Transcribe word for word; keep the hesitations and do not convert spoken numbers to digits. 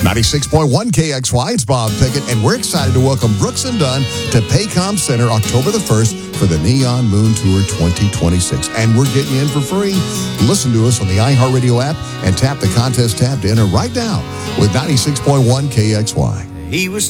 ninety-six point one K X Y, it's Bob Pickett, and we're excited to welcome Brooks and Dunn to Paycom Center October the first for the Neon Moon Tour twenty twenty-six. And we're getting you in for free. Listen to us on the iHeartRadio app and tap the contest tab to enter right now with ninety-six point one K X Y. He was